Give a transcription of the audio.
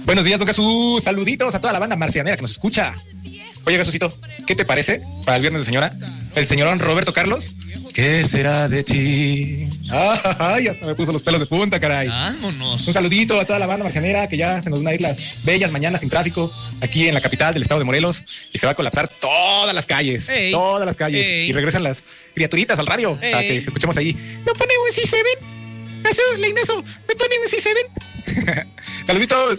Buenos días, don Jesús. Saluditos a toda la banda marcianera que nos escucha. Oye, Jesucito, ¿qué te parece para el viernes de señora? El señorón Roberto Carlos. ¿Qué será de ti? Ay, hasta me puso los pelos de punta, caray. Vámonos. Un saludito a toda la banda marcianera, que ya se nos van a ir las bellas mañanas sin tráfico aquí en la capital del estado de Morelos, y se va a colapsar todas las calles. Ey. Todas las calles. Ey. Y regresan las criaturitas al radio para que escuchemos ahí. No ponemos si se ven. Eso, Leineso, me ponemos si se ven. Saluditos.